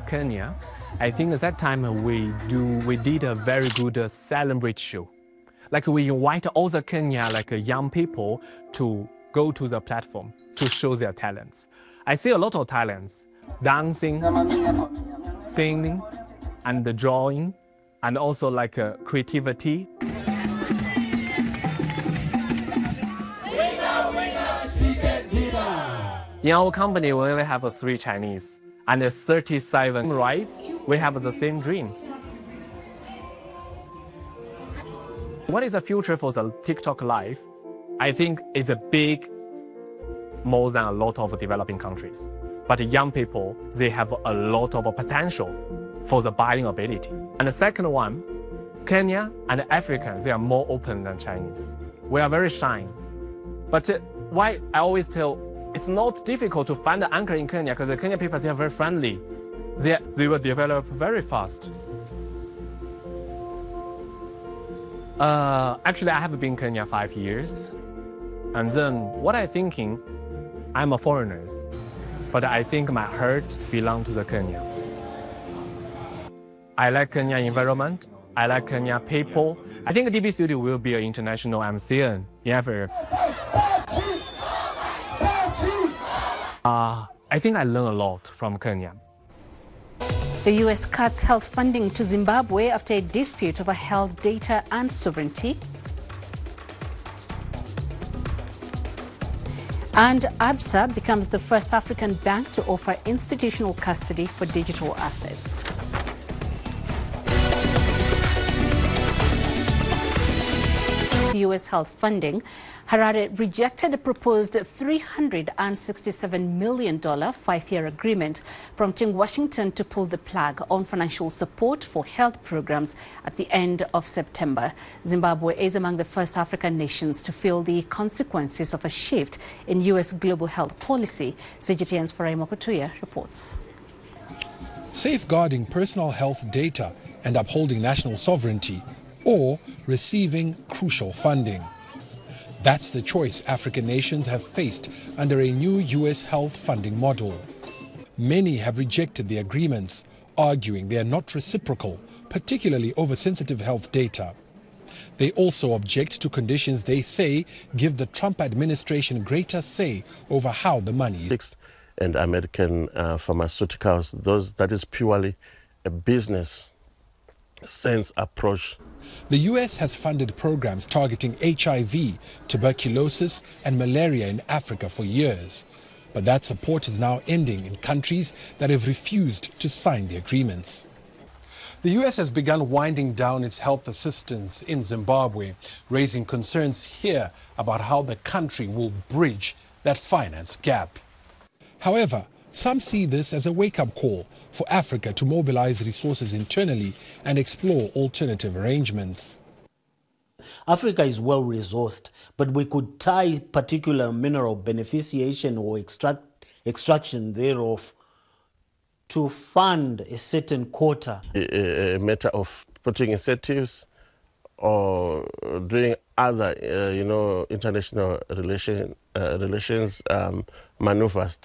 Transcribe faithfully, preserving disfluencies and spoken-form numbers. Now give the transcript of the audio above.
Kenya, I think at that time we do we did a very good uh, celebrate show. Like we invite all the Kenya like uh, young people to go to the platform to show their talents. I see a lot of talents, dancing, singing, and the drawing, and also like uh, creativity. In our company, we only have three Chinese and thirty-seven rights. We have the same dream. What is the future for the TikTok Live? I think it's a big, more than a lot of developing countries. But young people, they have a lot of potential for the buying ability. And the second one, Kenya and Africans, they are more open than Chinese. We are very shy. But uh, why I always tell, it's not difficult to find an anchor in Kenya because the Kenyan people, they are very friendly. They, they will develop very fast. Uh, actually, I have been in Kenya five years. And then what I'm thinking, I'm a foreigner, but I think my heart belongs to the Kenya. I like Kenya environment. I like Kenya people. I think D B Studio will be an international M C N in Africa. Uh, I think I learned a lot from Kenya. The U S cuts health funding to Zimbabwe after a dispute over health data and sovereignty. And Absa becomes the first African bank to offer institutional custody for digital assets. U S health funding, Harare rejected a proposed three hundred sixty-seven million dollars five-year agreement, prompting Washington to pull the plug on financial support for health programs at the end of September. Zimbabwe is among the first African nations to feel the consequences of a shift in U S global health policy. C G T N's Farai Mokotuya reports. Safeguarding personal health data and upholding national sovereignty, or receiving crucial funding. That's the choice African nations have faced under a new U S health funding model. Many have rejected the agreements, arguing they are not reciprocal, particularly over sensitive health data. They also object to conditions they say give the Trump administration greater say over how the money is. And American uh, pharmaceuticals, those, that is purely a business sense approach. The U S has funded programs targeting H I V, tuberculosis and malaria in Africa for years. But that support is now ending in countries that have refused to sign the agreements. The U S has begun winding down its health assistance in Zimbabwe, raising concerns here about how the country will bridge that finance gap. However, some see this as a wake-up call for Africa to mobilize resources internally and explore alternative arrangements. Africa is well resourced, but we could tie particular mineral beneficiation or extract, extraction thereof to fund a certain quota. A, a matter of putting incentives or doing other, uh, you know, international relation, uh, relations um, maneuvers